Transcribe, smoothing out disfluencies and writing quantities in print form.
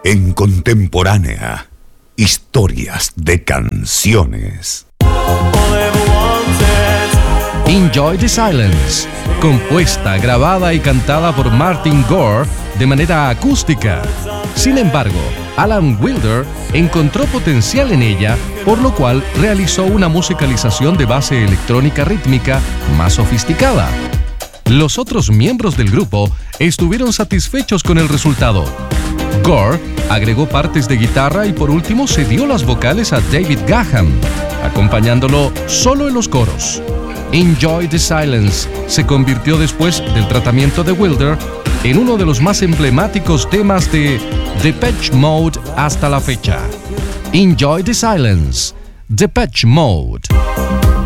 En Contemporánea, historias de canciones. Enjoy the Silence, compuesta, grabada y cantada por Martin Gore de manera acústica. Sin embargo, Alan Wilder encontró potencial en ella, por lo cual realizó una musicalización de base electrónica rítmica más sofisticada. Los otros miembros del grupo estuvieron satisfechos con el resultado. Gore agregó partes de guitarra y por último cedió las vocales a David Gahan, acompañándolo solo en los coros. Enjoy the Silence se convirtió después del tratamiento de Wilder en uno de los más emblemáticos temas de Depeche Mode hasta la fecha. Enjoy the Silence, Depeche Mode.